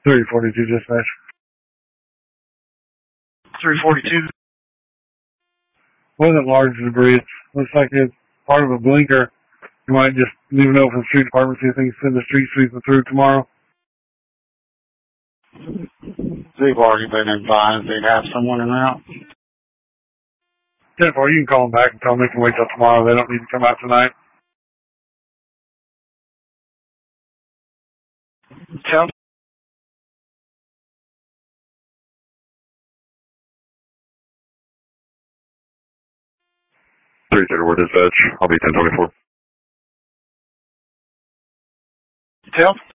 342 dispatch. 342. Wasn't large debris. It looks like it's part of a blinker. You might just leave a note for the street department, see if they can send the street sweeper through tomorrow. They've already been advised they'd have someone in route. 10-4, you can call them back and tell them they can wait till tomorrow. They don't need to come out tonight. Tell 334 dispatch. I'll be 1024. Tell